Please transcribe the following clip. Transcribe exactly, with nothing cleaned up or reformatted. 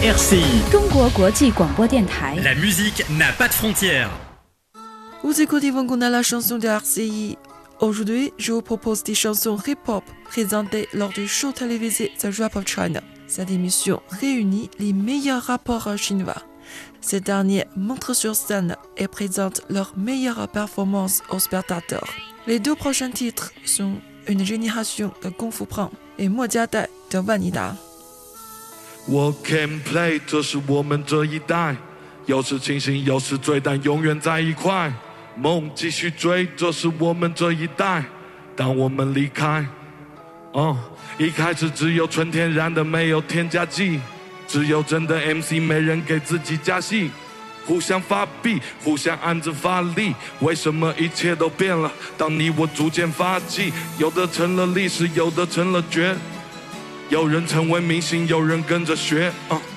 R C I 中国国际广播电台 La musique n'a pas de frontières. Vous écoutez Vanguna, la chanson de R C I. Aujourd'hui, je vous propose des chansons hip-hop présentées lors du show télévisé The Rap of China. Cette émission réunit les meilleurs rappeurs chinois. Ces derniers montrent sur scène et présentent leurs meilleures performances aux spectateurs. Les deux prochains titres sont Une génération de Kung Fu Pang et Mo Jiadai de万妮达。 我 can play， 这是我们这一代，有时清醒，有时醉，但永远在一块。梦继续追，这是我们这一代。当我们离开，哦，一开始只有纯天然的，没有添加剂，只有真的 M C， 没人给自己加戏。互相发币，互相暗自发力，为什么一切都变了？当你我逐渐发迹，有的成了历史，有的成了绝。有人成为明星，有人跟着学。Uh